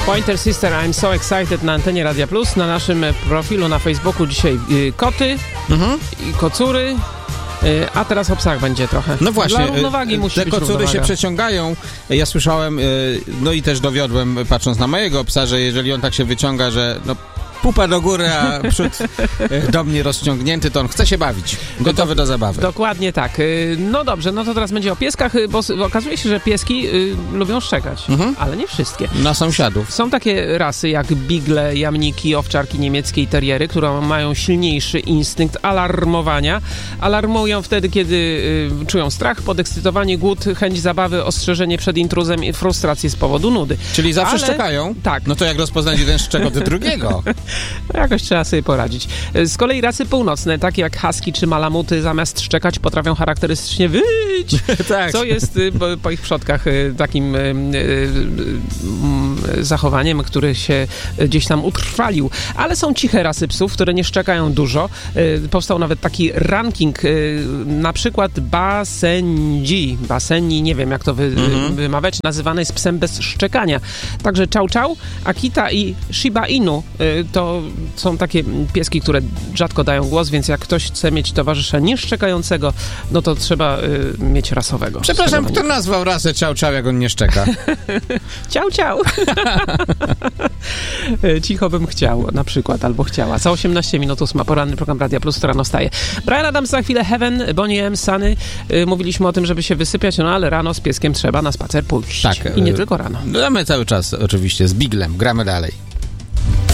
Pointer Sister, I'm so excited na antenie Radia Plus. Na naszym profilu na Facebooku dzisiaj koty i kocury. A teraz o psach będzie trochę. No właśnie, dla równowagi musi te być kocury równowaga. się przeciągają. Ja słyszałem, no i też dowiodłem, patrząc na mojego psa, że jeżeli on tak się wyciąga, że no pupa do góry, a przód do mnie rozciągnięty, to on chce się bawić. Gotowy do zabawy. Dokładnie tak. No dobrze, no to teraz będzie o pieskach, bo okazuje się, że pieski lubią szczekać, ale nie wszystkie. Na sąsiadów. Są takie rasy jak bigle, jamniki, owczarki niemieckie i teriery, które mają silniejszy instynkt alarmowania. Alarmują wtedy, kiedy czują strach, podekscytowanie, głód, chęć zabawy, ostrzeżenie przed intruzem i frustrację z powodu nudy. Czyli zawsze szczekają? Tak. No to jak rozpoznać jeden szczek od drugiego? Jakoś trzeba sobie poradzić. Z kolei rasy północne, takie jak husky czy malamuty, zamiast szczekać, potrafią charakterystycznie wyć, Tak. co jest po ich przodkach takim zachowaniem, który się gdzieś tam utrwalił. Ale są ciche rasy psów, które nie szczekają dużo. Powstał nawet taki ranking, na przykład Basenji, nie wiem jak to wymawiać, nazywany jest psem bez szczekania. Także Chow Chow, Akita i Shiba Inu to są takie pieski, które rzadko dają głos, więc jak ktoś chce mieć towarzysza nieszczekającego, no to trzeba mieć rasowego. Przepraszam, kto nazwał rasę Chow Chow, jak on nie szczeka? Ciao, ciao. Cicho bym chciał, na przykład, albo chciała. Za 18 minut 8, poranny program Radia Plus, to rano staje. Brian Adams za chwilę, Heaven, Bonnie M, Sunny. Mówiliśmy o tym, żeby się wysypiać, no ale rano z pieskiem trzeba na spacer pójść. Tak. I nie tylko rano. Gramy cały czas oczywiście z Biglem, gramy dalej.